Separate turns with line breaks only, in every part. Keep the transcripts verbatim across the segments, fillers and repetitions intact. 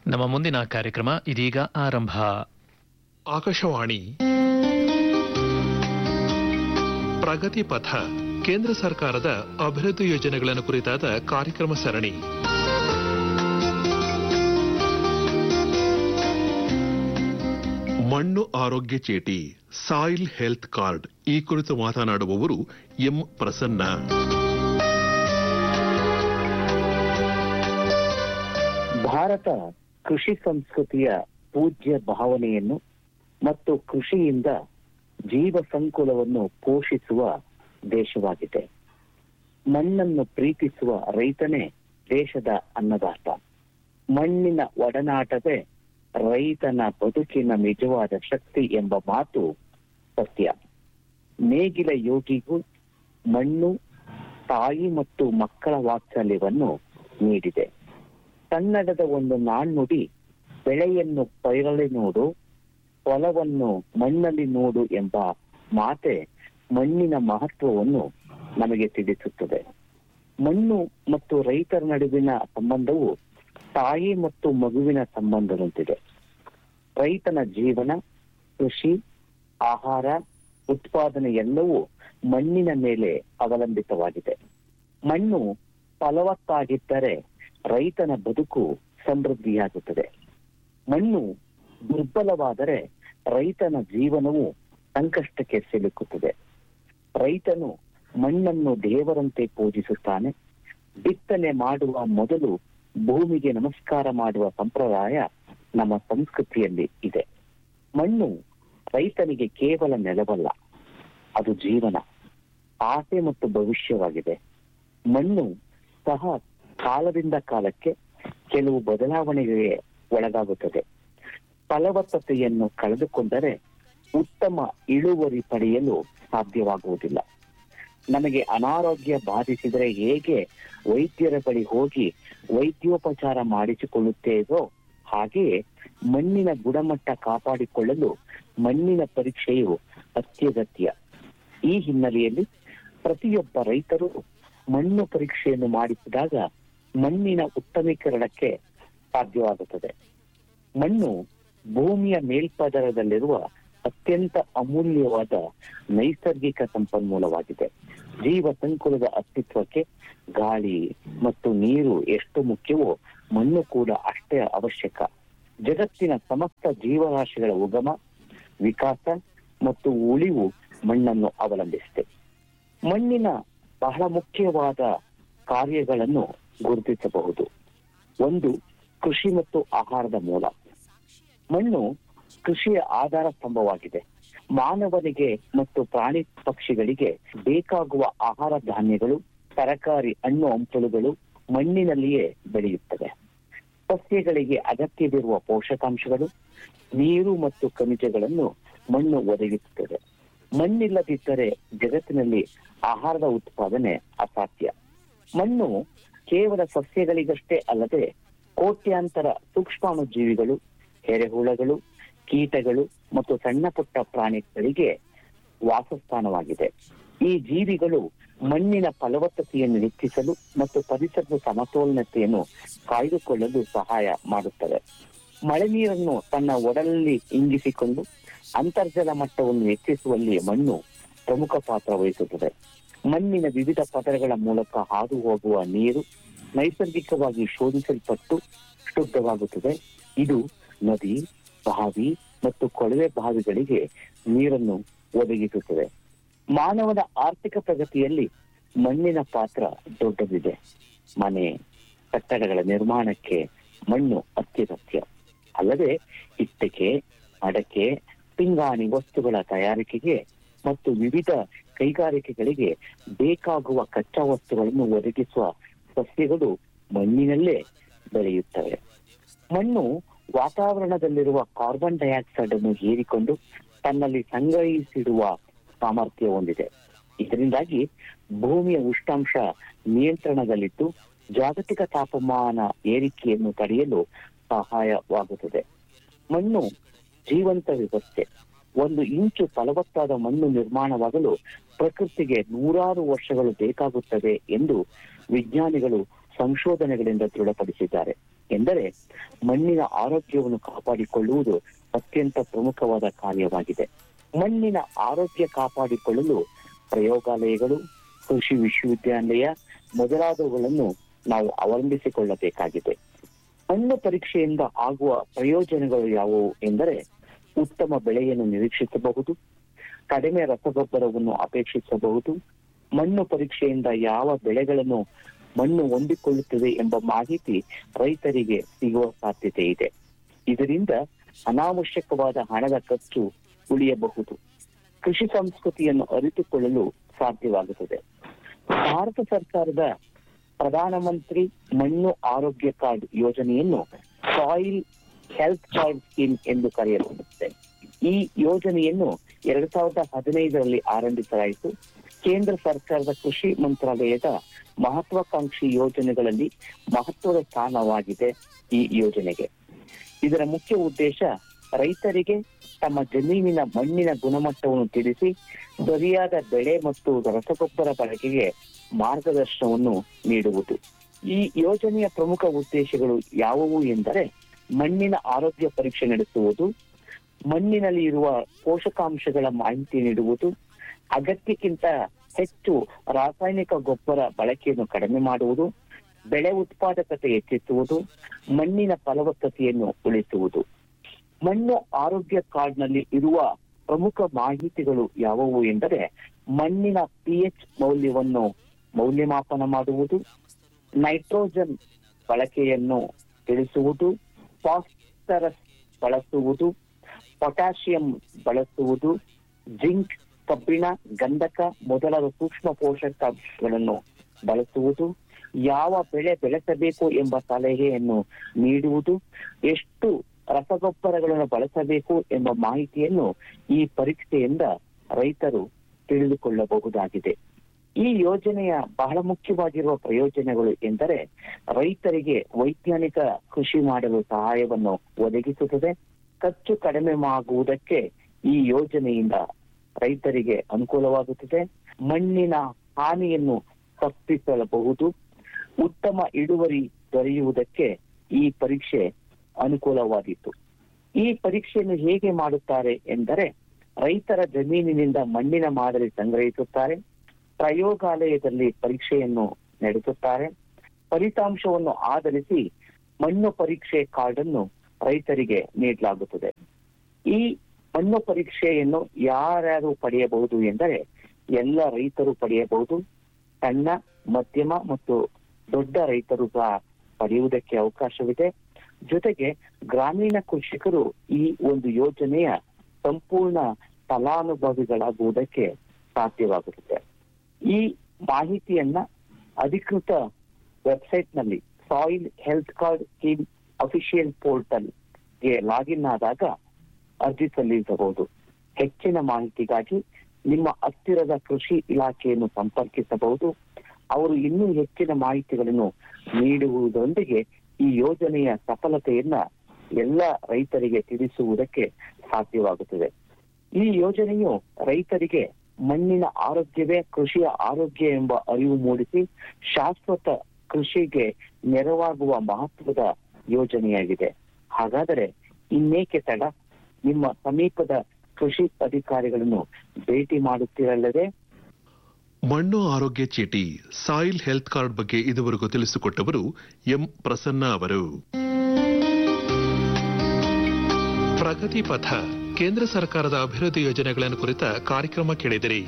ನಮ್ಮ ಮುಂದಿನ ಕಾರ್ಯಕ್ರಮ ಇದೀಗ ಆರಂಭ.
ಆಕಾಶವಾಣಿ ಪ್ರಗತಿ ಪಥ, ಕೇಂದ್ರ ಸರ್ಕಾರದ ಅಭಿವೃದ್ಧಿ ಯೋಜನೆಗಳನ್ನು ಕುರಿತಾದ ಕಾರ್ಯಕ್ರಮ ಸರಣಿ. ಮಣ್ಣು ಆರೋಗ್ಯ ಚೀಟಿ, ಸಾಯಿಲ್ ಹೆಲ್ತ್ ಕಾರ್ಡ್, ಈ ಕುರಿತು ಮಾತನಾಡುವವರು ಎಂ ಪ್ರಸನ್ನ.
ಭಾರತ ಕೃಷಿ ಸಂಸ್ಕೃತಿಯ ಪೂಜ್ಯ ಭಾವನೆಯನ್ನು ಮತ್ತು ಕೃಷಿಯಿಂದ ಜೀವ ಸಂಕುಲವನ್ನು ಪೋಷಿಸುವ ದೇಶವಾಗಿದೆ. ಮಣ್ಣನ್ನು ಪ್ರೀತಿಸುವ ರೈತನೇ ದೇಶದ ಅನ್ನದಾತ. ಮಣ್ಣಿನ ಒಡನಾಟವೇ ರೈತನ ಬದುಕಿನ ನಿಜವಾದ ಶಕ್ತಿ ಎಂಬ ಮಾತು ಸತ್ಯ. ನೇಗಿಲ ಯೋಗಿಗೂ ಮಣ್ಣು ತಾಯಿ ಮತ್ತು ಮಕ್ಕಳ ವಾತ್ಸಲ್ಯವನ್ನು ನೀಡಿದೆ. ಕನ್ನಡದ ಒಂದು ನಾಣ್ಣುಡಿ, ಬೆಳೆಯನ್ನು ಪೈರಳಿ ನೋಡು, ಹೊಲವನ್ನು ಮಣ್ಣಲ್ಲಿ ನೋಡು ಎಂಬ ಮಾತೆ ಮಣ್ಣಿನ ಮಹತ್ವವನ್ನು ನಮಗೆ ತಿಳಿಸುತ್ತದೆ. ಮಣ್ಣು ಮತ್ತು ರೈತರ ನಡುವಿನ ಸಂಬಂಧವು ತಾಯಿ ಮತ್ತು ಮಗುವಿನ ಸಂಬಂಧದಂತಿದೆ. ರೈತನ ಜೀವನ, ಕೃಷಿ, ಆಹಾರ ಉತ್ಪಾದನೆ ಎಲ್ಲವೂ ಮಣ್ಣಿನ ಮೇಲೆ ಅವಲಂಬಿತವಾಗಿದೆ. ಮಣ್ಣು ಫಲವತ್ತಾಗಿದ್ದರೆ ರೈತನ ಬದುಕು ಸಮೃದ್ಧಿಯಾಗುತ್ತದೆ. ಮಣ್ಣು ದುರ್ಬಲವಾದರೆ ರೈತನ ಜೀವನವು ಸಂಕಷ್ಟಕ್ಕೆ ಸಿಲುಕುತ್ತದೆ. ರೈತನು ಮಣ್ಣನ್ನು ದೇವರಂತೆ ಪೂಜಿಸುತ್ತಾನೆ. ಬಿತ್ತನೆ ಮಾಡುವ ಮೊದಲು ಭೂಮಿಗೆ ನಮಸ್ಕಾರ ಮಾಡುವ ಸಂಪ್ರದಾಯ ನಮ್ಮ ಸಂಸ್ಕೃತಿಯಲ್ಲಿ ಇದೆ. ಮಣ್ಣು ರೈತನಿಗೆ ಕೇವಲ ನೆಲವಲ್ಲ, ಅದು ಜೀವನ, ಆಸೆ ಮತ್ತು ಭವಿಷ್ಯವಾಗಿದೆ. ಮಣ್ಣು ಸಹ ಕಾಲದಿಂದ ಕಾಲಕ್ಕೆ ಕೆಲವು ಬದಲಾವಣೆಗೆ ಒಳಗಾಗುತ್ತದೆ. ಫಲವತ್ತತೆಯನ್ನು ಕಳೆದುಕೊಂಡರೆ ಉತ್ತಮ ಇಳುವರಿ ಪಡೆಯಲು ಸಾಧ್ಯವಾಗುವುದಿಲ್ಲ. ನಮಗೆ ಅನಾರೋಗ್ಯ ಬಾಧಿಸಿದರೆ ಹೇಗೆ ವೈದ್ಯರ ಬಳಿ ಹೋಗಿ ವೈದ್ಯೋಪಚಾರ ಮಾಡಿಸಿಕೊಳ್ಳುತ್ತೇವೋ ಹಾಗೆಯೇ ಮಣ್ಣಿನ ಗುಣಮಟ್ಟ ಕಾಪಾಡಿಕೊಳ್ಳಲು ಮಣ್ಣಿನ ಪರೀಕ್ಷೆಯು ಅತ್ಯಗತ್ಯ. ಈ ಹಿನ್ನೆಲೆಯಲ್ಲಿ ಪ್ರತಿಯೊಬ್ಬ ರೈತರು ಮಣ್ಣು ಪರೀಕ್ಷೆಯನ್ನು ಮಾಡಿಸಿದಾಗ ಮಣ್ಣಿನ ಉತ್ತಮೀಕರಣಕ್ಕೆ ಸಾಧ್ಯವಾಗುತ್ತದೆ. ಮಣ್ಣು ಭೂಮಿಯ ಮೇಲ್ಪದರದಲ್ಲಿರುವ ಅತ್ಯಂತ ಅಮೂಲ್ಯವಾದ ನೈಸರ್ಗಿಕ ಸಂಪನ್ಮೂಲವಾಗಿದೆ. ಜೀವ ಸಂಕುಲದ ಅಸ್ತಿತ್ವಕ್ಕೆ ಗಾಳಿ ಮತ್ತು ನೀರು ಎಷ್ಟು ಮುಖ್ಯವೋ ಮಣ್ಣು ಕೂಡ ಅಷ್ಟೇ ಅವಶ್ಯಕ. ಜಗತ್ತಿನ ಸಮಸ್ತ ಜೀವರಾಶಿಗಳ ಉಗಮ, ವಿಕಾಸ ಮತ್ತು ಉಳಿವು ಮಣ್ಣನ್ನು ಅವಲಂಬಿಸಿದೆ. ಮಣ್ಣಿನ ಬಹಳ ಮುಖ್ಯವಾದ ಕಾರ್ಯಗಳನ್ನು ಗುರುತಿಸಬಹುದು. ಒಂದು, ಕೃಷಿ ಮತ್ತು ಆಹಾರದ ಮೂಲ. ಮಣ್ಣು ಕೃಷಿಯ ಆಧಾರ ಸ್ತಂಭವಾಗಿದೆ. ಮಾನವನಿಗೆ ಮತ್ತು ಪ್ರಾಣಿ ಪಕ್ಷಿಗಳಿಗೆ ಬೇಕಾಗುವ ಆಹಾರ ಧಾನ್ಯಗಳು, ತರಕಾರಿ, ಹಣ್ಣು ಹಂಪಲುಗಳು ಮಣ್ಣಿನಲ್ಲಿಯೇ ಬೆಳೆಯುತ್ತವೆ. ಸಸ್ಯಗಳಿಗೆ ಅಗತ್ಯವಿರುವ ಪೋಷಕಾಂಶಗಳು, ನೀರು ಮತ್ತು ಖನಿಜಗಳನ್ನು ಮಣ್ಣು ಒದಗಿಸುತ್ತದೆ. ಮಣ್ಣಿಲ್ಲದಿದ್ದರೆ ಜಗತ್ತಿನಲ್ಲಿ ಆಹಾರದ ಉತ್ಪಾದನೆ ಅಸಾಧ್ಯ. ಮಣ್ಣು ಕೇವಲ ಸಸ್ಯಗಳಿಗಷ್ಟೇ ಅಲ್ಲದೆ ಕೋಟ್ಯಾಂತರ ಸೂಕ್ಷ್ಮಾಣು ಜೀವಿಗಳು, ಎರೆಹುಳಗಳು, ಕೀಟಗಳು ಮತ್ತು ಸಣ್ಣ ಪುಟ್ಟ ಪ್ರಾಣಿಗಳಿಗೆ ವಾಸಸ್ಥಾನವಾಗಿದೆ. ಈ ಜೀವಿಗಳು ಮಣ್ಣಿನ ಫಲವತ್ತತೆಯನ್ನು ಹೆಚ್ಚಿಸಲು ಮತ್ತು ಪರಿಸರದ ಸಮತೋಲನತೆಯನ್ನು ಕಾಯ್ದುಕೊಳ್ಳಲು ಸಹಾಯ ಮಾಡುತ್ತವೆ. ಮಳೆ ನೀರನ್ನು ತನ್ನ ಒಡಲಲ್ಲಿ ಇಂಗಿಸಿಕೊಂಡು ಅಂತರ್ಜಲ ಮಟ್ಟವನ್ನು ಹೆಚ್ಚಿಸುವಲ್ಲಿ ಮಣ್ಣು ಪ್ರಮುಖ ಪಾತ್ರ ವಹಿಸುತ್ತದೆ. ಮಣ್ಣಿನ ವಿವಿಧ ಪದರಗಳ ಮೂಲಕ ಹಾದು ಹೋಗುವ ನೀರು ನೈಸರ್ಗಿಕವಾಗಿ ಶೋಧಿಸಲ್ಪಟ್ಟು ಶುದ್ಧವಾಗುತ್ತದೆ. ಇದು ನದಿ, ಬಾವಿ ಮತ್ತು ಕೊಳವೆ ಬಾವಿಗಳಿಗೆ ನೀರನ್ನು ಒದಗಿಸುತ್ತದೆ. ಮಾನವನ ಆರ್ಥಿಕ ಪ್ರಗತಿಯಲ್ಲಿ ಮಣ್ಣಿನ ಪಾತ್ರ ದೊಡ್ಡದಿದೆ. ಮನೆ, ಕಟ್ಟಡಗಳ ನಿರ್ಮಾಣಕ್ಕೆ ಮಣ್ಣು ಅತ್ಯಗತ್ಯ. ಅಲ್ಲದೆ ಇಟ್ಟಿಗೆ, ಅಡಕೆ, ಪಿಂಗಾಣಿ ವಸ್ತುಗಳ ತಯಾರಿಕೆಗೆ ಮತ್ತು ವಿವಿಧ ಕೈಗಾರಿಕೆಗಳಿಗೆ ಬೇಕಾಗುವ ಕಚ್ಚಾ ವಸ್ತುಗಳನ್ನು ಒದಗಿಸುವ ಸಸ್ಯಗಳು ಮಣ್ಣಿನಲ್ಲೇ ಬೆಳೆಯುತ್ತವೆ. ಮಣ್ಣು ವಾತಾವರಣದಲ್ಲಿರುವ ಕಾರ್ಬನ್ ಡೈಆಕ್ಸೈಡ್ ಅನ್ನು ಹೀರಿಕೊಂಡು ತನ್ನಲ್ಲಿ ಸಂಗ್ರಹಿಸಿಡುವ ಸಾಮರ್ಥ್ಯ ಹೊಂದಿದೆ. ಇದರಿಂದಾಗಿ ಭೂಮಿಯ ಉಷ್ಣಾಂಶ ನಿಯಂತ್ರಣದಲ್ಲಿದ್ದು ಜಾಗತಿಕ ತಾಪಮಾನ ಏರಿಕೆಯನ್ನು ತಡೆಯಲು ಸಹಾಯವಾಗುತ್ತದೆ. ಮಣ್ಣು ಜೀವಂತ ವ್ಯವಸ್ಥೆ. ಒಂದು ಇಂಚು ಫಲವತ್ತಾದ ಮಣ್ಣು ನಿರ್ಮಾಣವಾಗಲು ಪ್ರಕೃತಿಗೆ ನೂರಾರು ವರ್ಷಗಳು ಬೇಕಾಗುತ್ತದೆ ಎಂದು ವಿಜ್ಞಾನಿಗಳು ಸಂಶೋಧನೆಗಳಿಂದ ದೃಢಪಡಿಸಿದ್ದಾರೆ. ಎಂದರೆ ಮಣ್ಣಿನ ಆರೋಗ್ಯವನ್ನು ಕಾಪಾಡಿಕೊಳ್ಳುವುದು ಅತ್ಯಂತ ಪ್ರಮುಖವಾದ ಕಾರ್ಯವಾಗಿದೆ. ಮಣ್ಣಿನ ಆರೋಗ್ಯ ಕಾಪಾಡಿಕೊಳ್ಳಲು ಪ್ರಯೋಗಾಲಯಗಳು, ಕೃಷಿ ವಿಶ್ವವಿದ್ಯಾಲಯ ಮೊದಲಾದವುಗಳನ್ನು ನಾವು ಅವಲಂಬಿಸಿಕೊಳ್ಳಬೇಕಾಗಿದೆ. ಮಣ್ಣು ಪರೀಕ್ಷೆಯಿಂದ ಆಗುವ ಪ್ರಯೋಜನಗಳು ಯಾವುವು ಎಂದರೆ ಉತ್ತಮ ಬೆಳೆಯನ್ನು ನಿರೀಕ್ಷಿಸಬಹುದು, ಕಡಿಮೆ ರಸಗೊಬ್ಬರವನ್ನು ಅಪೇಕ್ಷಿಸಬಹುದು. ಮಣ್ಣು ಪರೀಕ್ಷೆಯಿಂದ ಯಾವ ಬೆಳೆಗಳನ್ನು ಮಣ್ಣು ಹೊಂದಿಕೊಳ್ಳುತ್ತದೆ ಎಂಬ ಮಾಹಿತಿ ರೈತರಿಗೆ ಸಿಗುವ ಸಾಧ್ಯತೆ ಇದೆ. ಇದರಿಂದ ಅನಾವಶ್ಯಕವಾದ ಹಣದ ಖರ್ಚು ಉಳಿಯಬಹುದು. ಕೃಷಿ ಸಂಸ್ಕೃತಿಯನ್ನು ಅರಿತುಕೊಳ್ಳಲು ಸಾಧ್ಯವಾಗುತ್ತದೆ. ಭಾರತ ಸರ್ಕಾರದ ಪ್ರಧಾನಮಂತ್ರಿ ಮಣ್ಣು ಆರೋಗ್ಯ ಕಾರ್ಡ್ ಯೋಜನೆಯನ್ನು ಸಾಯಿಲ್ ಹೆಲ್ತ್ ಕಾರ್ಡ್ ಸ್ಕೀಮ್ ಎಂದು ಕರೆಯಲಾಗುತ್ತದೆ. ಈ ಯೋಜನೆಯನ್ನು ಎರಡ್ ಸಾವಿರದ ಹದಿನೈದರಲ್ಲಿ ಆರಂಭಿಸಲಾಯಿತು. ಕೇಂದ್ರ ಸರ್ಕಾರದ ಕೃಷಿ ಮಂತ್ರಾಲಯದ ಮಹತ್ವಾಕಾಂಕ್ಷಿ ಯೋಜನೆಗಳಲ್ಲಿ ಮಹತ್ವದ ಸ್ಥಾನವಾಗಿದೆ ಈ ಯೋಜನೆಗೆ. ಇದರ ಮುಖ್ಯ ಉದ್ದೇಶ ರೈತರಿಗೆ ತಮ್ಮ ಜಮೀನಿನ ಮಣ್ಣಿನ ಗುಣಮಟ್ಟವನ್ನು ತಿಳಿಸಿ ಸರಿಯಾದ ಬೆಳೆ ಮತ್ತು ರಸಗೊಬ್ಬರ ಬಳಕೆಗೆ ಮಾರ್ಗದರ್ಶನವನ್ನು ನೀಡುವುದು. ಈ ಯೋಜನೆಯ ಪ್ರಮುಖ ಉದ್ದೇಶಗಳು ಯಾವುವು ಎಂದರೆ ಮಣ್ಣಿನ ಆರೋಗ್ಯ ಪರೀಕ್ಷೆ ನಡೆಸುವುದು, ಮಣ್ಣಿನಲ್ಲಿ ಇರುವ ಪೋಷಕಾಂಶಗಳ ಮಾಹಿತಿ ನೀಡುವುದು, ಅಗತ್ಯಕ್ಕಿಂತ ಹೆಚ್ಚು ರಾಸಾಯನಿಕ ಗೊಬ್ಬರ ಬಳಕೆಯನ್ನು ಕಡಿಮೆ ಮಾಡುವುದು, ಬೆಳೆ ಉತ್ಪಾದಕತೆ ಹೆಚ್ಚಿಸುವುದು, ಮಣ್ಣಿನ ಫಲವತ್ತತೆಯನ್ನು ಉಳಿಸುವುದು. ಮಣ್ಣು ಆರೋಗ್ಯ ಕಾರ್ಡ್ನಲ್ಲಿ ಇರುವ ಪ್ರಮುಖ ಮಾಹಿತಿಗಳು ಯಾವುವು ಎಂದರೆ ಮಣ್ಣಿನ ಪಿಎಚ್ ಮೌಲ್ಯವನ್ನು ಮೌಲ್ಯಮಾಪನ ಮಾಡುವುದು, ನೈಟ್ರೋಜನ್ ಬಳಕೆಯನ್ನು ತಿಳಿಸುವುದು, ಫಾಸ್ಫರಸ್ ಬಳಸುವುದು, ಪೊಟ್ಯಾಷಿಯಂ ಬಳಸುವುದು, ಜಿಂಕ್, ಕಬ್ಬಿಣ, ಗಂಧಕ ಮೊದಲಾದ ಸೂಕ್ಷ್ಮ ಪೋಷಕಾಂಶಗಳನ್ನು ಬಳಸುವುದು, ಯಾವ ಬೆಳೆ ಬೆಳೆಸಬೇಕು ಎಂಬ ಸಲಹೆಯನ್ನು ನೀಡುವುದು, ಎಷ್ಟು ರಸಗೊಬ್ಬರಗಳನ್ನು ಬಳಸಬೇಕು ಎಂಬ ಮಾಹಿತಿಯನ್ನು ಈ ಪರೀಕ್ಷೆಯಿಂದ ರೈತರು ತಿಳಿದುಕೊಳ್ಳಬಹುದಾಗಿದೆ. ಈ ಯೋಜನೆಯ ಬಹಳ ಮುಖ್ಯವಾಗಿರುವ ಪ್ರಯೋಜನಗಳು ಎಂದರೆ ರೈತರಿಗೆ ವೈಜ್ಞಾನಿಕ ಕೃಷಿ ಮಾಡಲು ಸಹಾಯವನ್ನು ಒದಗಿಸುತ್ತದೆ. ಖರ್ಚು ಕಡಿಮೆ ಆಗುವುದಕ್ಕೆ ಈ ಯೋಜನೆಯಿಂದ ರೈತರಿಗೆ ಅನುಕೂಲವಾಗುತ್ತದೆ. ಮಣ್ಣಿನ ಹಾನಿಯನ್ನು ತಪ್ಪಿಸಬಹುದು. ಉತ್ತಮ ಇಳುವರಿ ದೊರೆಯುವುದಕ್ಕೆ ಈ ಪರೀಕ್ಷೆ ಅನುಕೂಲವಾದೀತು. ಈ ಪರೀಕ್ಷೆಯನ್ನು ಹೇಗೆ ಮಾಡುತ್ತಾರೆ ಎಂದರೆ ರೈತರ ಜಮೀನಿನಿಂದ ಮಣ್ಣಿನ ಮಾದರಿ ಸಂಗ್ರಹಿಸುತ್ತಾರೆ, ಪ್ರಯೋಗಾಲಯದಲ್ಲಿ ಪರೀಕ್ಷೆಯನ್ನು ನಡೆಸುತ್ತಾರೆ. ಫಲಿತಾಂಶವನ್ನು ಆಧರಿಸಿ ಮಣ್ಣು ಪರೀಕ್ಷೆ ಕಾರ್ಡ್ ಅನ್ನು ರೈತರಿಗೆ ನೀಡಲಾಗುತ್ತದೆ. ಈ ಮಣ್ಣು ಪರೀಕ್ಷೆಯನ್ನು ಯಾರ್ಯಾರು ಪಡೆಯಬಹುದು ಎಂದರೆ ಎಲ್ಲ ರೈತರು ಪಡೆಯಬಹುದು. ಸಣ್ಣ, ಮಧ್ಯಮ ಮತ್ತು ದೊಡ್ಡ ರೈತರು ಸಹ ಪಡೆಯುವುದಕ್ಕೆ ಅವಕಾಶವಿದೆ. ಜೊತೆಗೆ ಗ್ರಾಮೀಣ ಕೃಷಿಕರು ಈ ಒಂದು ಯೋಜನೆಯ ಸಂಪೂರ್ಣ ಫಲಾನುಭವಿಗಳಾಗುವುದಕ್ಕೆ ಸಾಧ್ಯವಾಗುತ್ತದೆ. ಈ ಮಾಹಿತಿಯನ್ನ ಅಧಿಕೃತ ವೆಬ್ಸೈಟ್ ನಲ್ಲಿ soil health card scheme official portal ಗೆ ಲಾಗಿನ್ ಆದಾಗ ಅರ್ಜಿ ಸಲ್ಲಿಸಬಹುದು. ಹೆಚ್ಚಿನ ಮಾಹಿತಿಗಾಗಿ ನಿಮ್ಮ ಹತ್ತಿರದ ಕೃಷಿ ಇಲಾಖೆಯನ್ನು ಸಂಪರ್ಕಿಸಬಹುದು. ಅವರು ಇನ್ನೂ ಹೆಚ್ಚಿನ ಮಾಹಿತಿಗಳನ್ನು ನೀಡುವುದರೊಂದಿಗೆ ಈ ಯೋಜನೆಯ ಸಫಲತೆಯನ್ನ ಎಲ್ಲ ರೈತರಿಗೆ ತಿಳಿಸುವುದಕ್ಕೆ ಸಾಧ್ಯವಾಗುತ್ತದೆ. ಈ ಯೋಜನೆಯು ರೈತರಿಗೆ ಮಣ್ಣಿನ ಆರೋಗ್ಯವೇ ಕೃಷಿಯ ಆರೋಗ್ಯ ಎಂಬ ಅರಿವು ಮೂಡಿಸಿ ಶಾಶ್ವತ ಕೃಷಿಗೆ ನೆರವಾಗುವ ಮಹತ್ವದ ಯೋಜನೆಯಾಗಿದೆ. ಹಾಗಾದರೆ ಇನ್ನೇಕೆ ತಡ? ನಿಮ್ಮ ಸಮೀಪದ ಕೃಷಿ ಅಧಿಕಾರಿಗಳನ್ನು ಭೇಟಿ ಮಾಡುತ್ತಿರಲ್ಲದೆ
ಮಣ್ಣು ಆರೋಗ್ಯ ಚೀಟಿ ಸಾಯಿಲ್ ಹೆಲ್ತ್ ಕಾರ್ಡ್ ಬಗ್ಗೆ ಇದುವರೆಗೂ ತಿಳಿಸಿಕೊಟ್ಟವರು ಎಂ ಪ್ರಸನ್ನ ಅವರು. ಪ್ರಗತಿ ಪಥ ಕೇಂದ್ರ ಸರ್ಕಾರದ ಅಭಿವೃದ್ಧಿ ಯೋಜನೆಗಳನ್ನು ಕುರಿತ ಕಾರ್ಯಕ್ರಮ ಕೇಳಿದಿರಿ.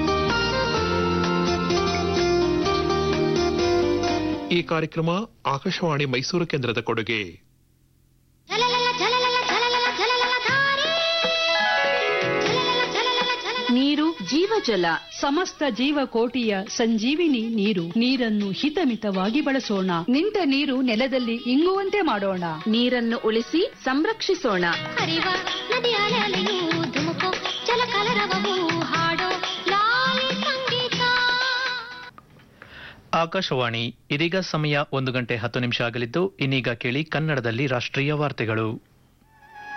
ಈ ಕಾರ್ಯಕ್ರಮ ಆಕಾಶವಾಣಿ ಮೈಸೂರು ಕೇಂದ್ರದ ಕೊಡುಗೆ.
ನೀರು ಜೀವಜಲ, ಸಮಸ್ತ ಜೀವಕೋಟಿಯ ಸಂಜೀವಿನಿ ನೀರು. ನೀರನ್ನು ಹಿತಮಿತವಾಗಿ ಬಳಸೋಣ. ನಿಂತ ನೀರು ನೆಲದಲ್ಲಿ ಇಂಗುವಂತೆ ಮಾಡೋಣ.
ನೀರನ್ನು ಉಳಿಸಿ ಸಂರಕ್ಷಿಸೋಣ.
ಹರಿವ ನದಿಯ ಅಲೆಯಲೆಯೂ ಧುಮುಕು ಜಲ ಕಲರವವು ಹಾಡೋ ಲಾಲಿ ಸಂಗೀತ.
ಆಕಾಶವಾಣಿ ಇದೀಗ ಸಮಯ ಒಂದು ಗಂಟೆ ಹತ್ತು ನಿಮಿಷ ಆಗಲಿದ್ದು ಇನ್ನೀಗ ಕೇಳಿ ಕನ್ನಡದಲ್ಲಿ ರಾಷ್ಟ್ರೀಯ ವಾರ್ತೆಗಳು.